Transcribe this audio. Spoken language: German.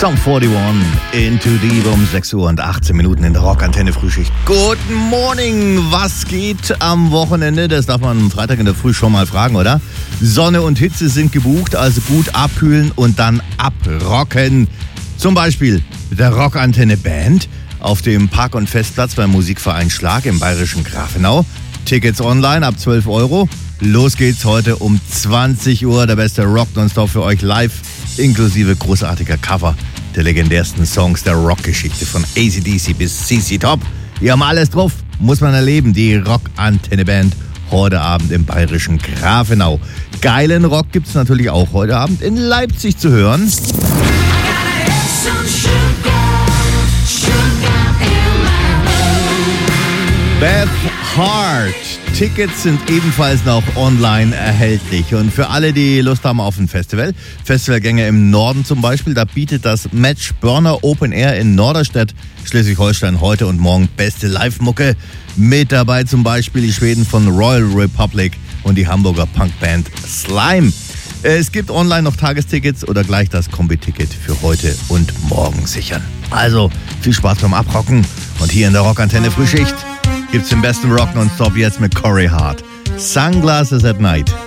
Sum 41 Into Deep um 6 Uhr und 18 Minuten in der Rockantenne Frühschicht. Guten Morning! Was geht am Wochenende? Das darf man am Freitag in der Früh schon mal fragen, oder? Sonne und Hitze sind gebucht, also gut abkühlen und dann abrocken. Zum Beispiel mit der Rockantenne Band auf dem Park- und Festplatz beim Musikverein Schlag im bayerischen Grafenau. Tickets online ab 12 Euro. Los geht's heute um 20 Uhr. Der beste Rock nonstop für euch live, inklusive großartiger Cover der legendärsten Songs der Rockgeschichte von AC/DC bis CC Top. Wir haben alles drauf, muss man erleben. Die Rockantenne-Band heute Abend im bayerischen Grafenau. Geilen Rock gibt's natürlich auch heute Abend in Leipzig zu hören. Beth Hart. Tickets sind ebenfalls noch online erhältlich. Und für alle, die Lust haben auf ein Festival, Festivalgänger im Norden zum Beispiel, da bietet das Match Burner Open Air in Norderstedt, Schleswig-Holstein, heute und morgen beste Live-Mucke. Mit dabei zum Beispiel die Schweden von Royal Republic und die Hamburger Punkband Slime. Es gibt online noch Tagestickets oder gleich das Kombi-Ticket für heute und morgen sichern. Also viel Spaß beim Abrocken und hier in der Rockantenne Frühschicht gibt's den besten Rock nonstop jetzt mit Corey Hart. Sunglasses at Night.